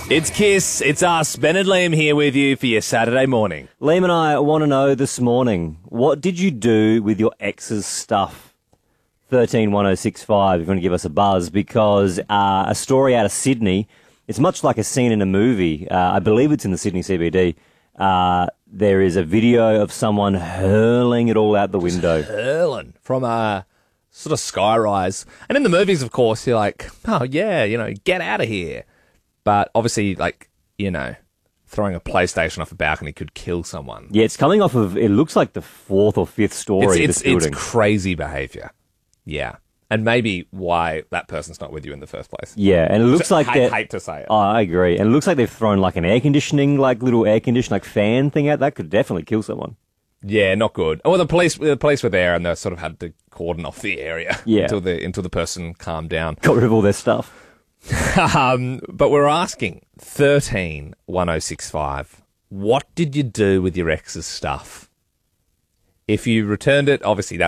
It's Kiss, it's us, Ben and Liam here with you for your Saturday morning. Liam and I want to know this morning, what did you do with your ex's stuff? 131065, if you want to give us a buzz, because a story out of Sydney, it's much like a scene in a movie. I believe it's in the Sydney CBD. There is a video of someone hurling it all out the window. Hurling from a sort of skyrise. And in the movies, of course, you're like, oh yeah, get out of here. But obviously, throwing a PlayStation off a balcony could kill someone. Yeah, it's coming off of, it looks like the fourth or fifth story of this building. It's crazy behaviour. Yeah. And maybe why that person's not with you in the first place. Yeah, and it looks like I hate to say it. Oh, I agree. And it looks like they've thrown like an air conditioning, little air conditioning, fan thing out. That could definitely kill someone. Yeah, not good. Well, the police were there and they sort of had to cordon off the area until the person calmed down. Got rid of all their stuff. But we're asking 131065, what did you do with your ex's stuff? If you returned it, obviously